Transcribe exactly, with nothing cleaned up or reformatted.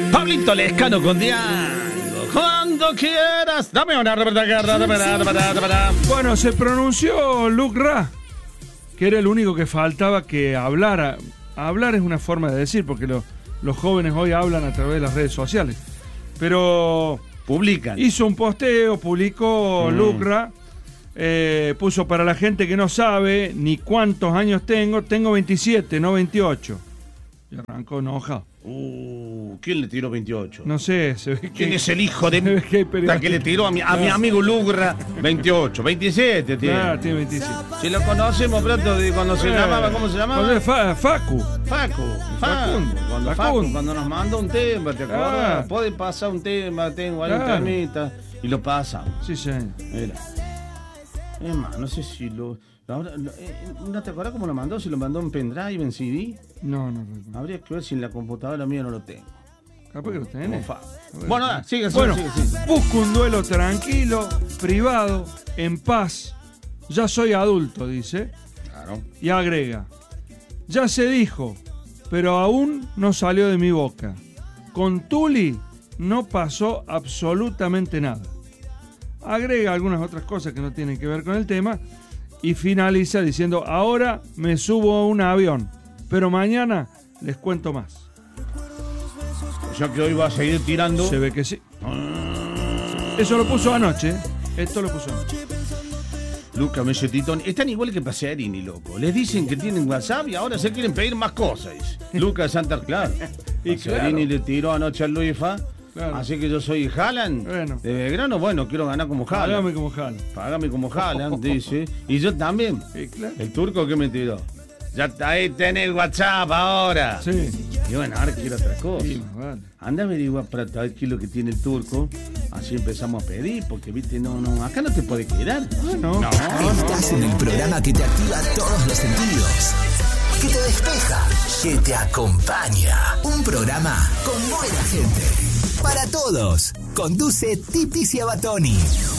Pablito Lescano con Diango. Cuando quieras. Dame una. Bueno, se pronunció Luke Ra, que era el único que faltaba que hablara. Hablar es una forma de decir, porque lo, los jóvenes hoy hablan a través de las redes sociales. Pero publican. Hizo un posteo, publicó mm. Luke Ra. Eh, puso: para la gente que no sabe ni cuántos años tengo, tengo veintisiete, no veintiocho. Y arrancó enojado. Uh, ¿quién le tiró veintiocho? No sé, se ve que... ¿Quién es el hijo de... que, que le tiró a mi, a mi amigo Lugra? veintiocho, veintisiete tiene. Ah, tiene veintisiete. Si lo conocemos, pronto, cuando eh, se llamaba, ¿cómo se llamaba? Cuando fa, Facu. Facu. Facu. Cuando, Facu, cuando nos manda un tema, ¿te acuerdas? Ah. Puede pasar un tema, tengo algún claro. temita. Y lo pasamos. Sí, sí. Mira. Es más, no sé si lo... Ahora, ¿no te acuerdas cómo lo mandó? ¿Si lo mandó en pendrive, en C D? No, no, no. Habría que ver si en la computadora mía no lo tengo. Capaz que lo tenés. Bueno, da, sigue, bueno, sigue, sigue. Busco un duelo tranquilo, privado, en paz. Ya soy adulto, dice. Claro. Y agrega: ya se dijo, pero aún no salió de mi boca. Con Tuli no pasó absolutamente nada. Agrega algunas otras cosas que no tienen que ver con el tema. Y finaliza diciendo: ahora me subo a un avión, pero mañana les cuento más. O sea que hoy va a seguir tirando. Se ve que sí. Eso lo puso anoche. Esto lo puso anoche. Luca Mesetitón. Están igual que Paserini, loco. Les dicen que tienen WhatsApp y ahora se quieren pedir más cosas. Luca Santa Clara. Y Paserini claro. le tiró anoche a Luifa. Claro. Así que yo soy Haaland, bueno. de Belgrano, bueno, quiero ganar como Haaland. Págame como Haaland. Págame como Haaland, dice. Y yo también. Sí, claro. El turco que me tiró. Ya ahí tenés WhatsApp ahora. Sí. Y bueno, ahora quiero otra cosa. Sí, vale. Anda a averiguar para saber qué es lo que tiene el turco. Así empezamos a pedir, porque viste, no, no, acá no te puede quedar. Ah, no, no, Estás no, en no. el programa que te activa todos los sentidos, que te despeja, que te acompaña. Un programa con buena gente. Para todos. Conduce Tipicia Batoni.